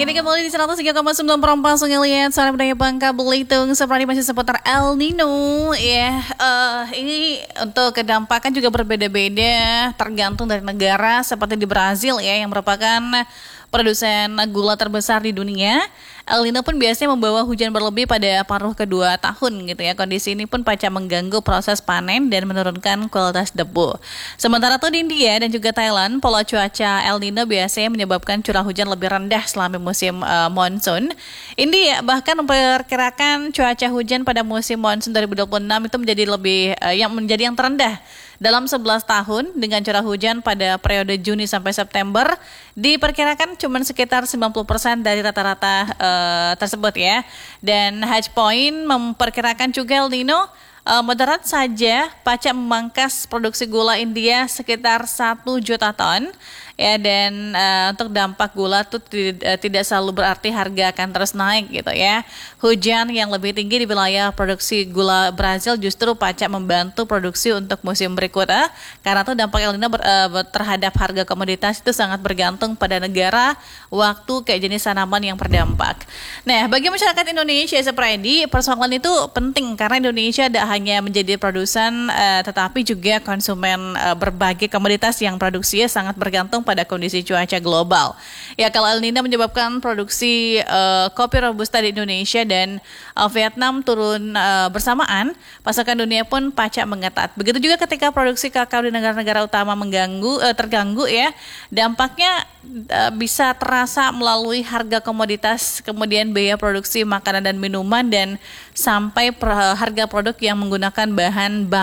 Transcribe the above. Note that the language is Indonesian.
Ini kembali di 103,9 Perempuan Sungai Liat Suara Budaya Bangka Belitung. Seperti masih seputar El Nino ya. Ini untuk kedampakan juga berbeda-beda tergantung dari negara. Seperti di Brazil ya, yang merupakan produsen gula terbesar di dunia. El Nino pun biasanya membawa hujan berlebih pada paruh kedua tahun gitu ya. Kondisi ini pun pasca mengganggu proses panen dan menurunkan kualitas debu. Sementara tuh di India dan juga Thailand, pola cuaca El Nino biasanya menyebabkan curah hujan lebih rendah selama musim monsun. India bahkan memperkirakan cuaca hujan pada musim monsun 2026 itu menjadi yang terendah dalam 11 tahun dengan curah hujan pada periode Juni sampai September diperkirakan cuma sekitar 90% dari rata-rata tersebut ya. Dan Hatchpoint memperkirakan juga El Nino moderat saja pasca memangkas produksi gula India sekitar 1 juta ton ya, dan untuk dampak gula itu tidak selalu berarti harga akan terus naik gitu ya. Hujan yang lebih tinggi di wilayah produksi gula Brazil justru pasca membantu produksi untuk musim berikutnya, karena tuh dampak El Nino terhadap harga komoditas itu sangat bergantung pada negara, waktu, kayak jenis tanaman yang berdampak. Nah, bagi masyarakat Indonesia seperti persoalan itu penting karena Indonesia tidak hanya menjadi produsen tetapi juga konsumen berbagai komoditas yang produksinya sangat bergantung pada kondisi cuaca global. Ya, kalau El Nino menyebabkan produksi kopi robusta di Indonesia dan Vietnam turun bersamaan, pasokan dunia pun pacak mengetat. Begitu juga ketika produksi kakao di negara-negara utama terganggu ya, dampaknya bisa terasa melalui harga komoditas, kemudian biaya produksi makanan dan minuman, dan sampai harga produk yang menggunakan bahan